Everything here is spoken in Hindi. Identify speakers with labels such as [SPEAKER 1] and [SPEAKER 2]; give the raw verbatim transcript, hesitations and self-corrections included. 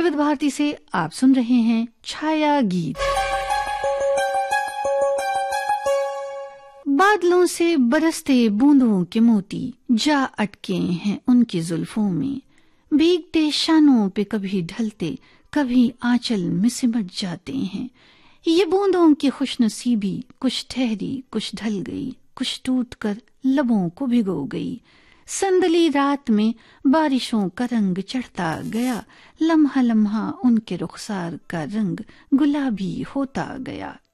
[SPEAKER 1] विविध भारती से आप सुन रहे हैं छाया गीत। बादलों से बरसते बूंदों के मोती जा अटके हैं उनकी जुल्फों में, भीगते शानों पे कभी ढलते कभी आंचल में सिमट जाते हैं। ये बूंदों की खुशनसीबी कुछ ठहरी कुछ ढल गई, कुछ टूट कर लबों को भिगो गई। संदली रात में बारिशों का रंग चढ़ता गया, लम्हा लम्हा उनके रुखसार का रंग गुलाबी होता गया।